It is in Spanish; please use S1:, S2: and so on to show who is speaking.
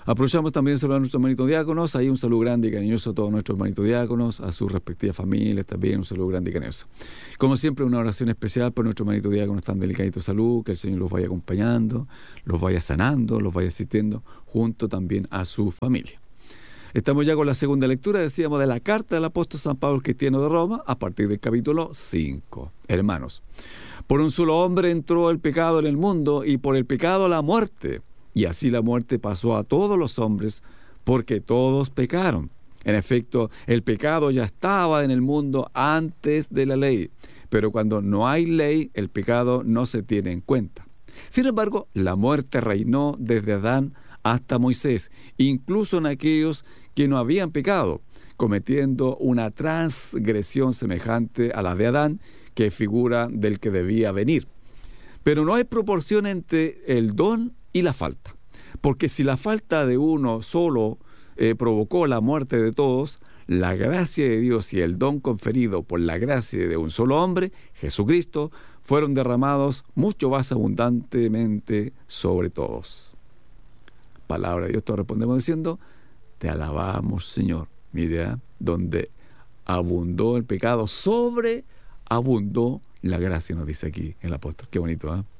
S1: Aprovechamos también a saludar a nuestros hermanitos diáconos. Ahí un saludo grande y cariñoso a todos nuestros hermanitos diáconos, a sus respectivas familias también, un saludo grande y cariñoso. Como siempre, una oración especial por nuestros hermanitos diáconos tan delicaditos de salud, que el Señor los vaya acompañando, los vaya sanando, los vaya asistiendo, junto también a su familia. Estamos ya con la segunda lectura, decíamos, de la carta del apóstol San Pablo al cristiano de Roma, a partir del capítulo 5. Hermanos, por un solo hombre entró el pecado en el mundo, y por el pecado la muerte. Y así la muerte pasó a todos los hombres, porque todos pecaron. En efecto, el pecado ya estaba en el mundo antes de la ley, pero cuando no hay ley, el pecado no se tiene en cuenta. Sin embargo, la muerte reinó desde Adán hasta Moisés, incluso en aquellos que no habían pecado, cometiendo una transgresión semejante a la de Adán, que es figura del que debía venir. Pero no hay proporción entre el don y la falta, porque si la falta de uno solo provocó la muerte de todos, la gracia de Dios y el don conferido por la gracia de un solo hombre, Jesucristo, fueron derramados mucho más abundantemente sobre todos. Palabra de Dios, todos respondemos diciendo: te alabamos, Señor. Mira, donde abundó el pecado, sobreabundó la gracia, nos dice aquí el apóstol. Qué bonito, ¿eh?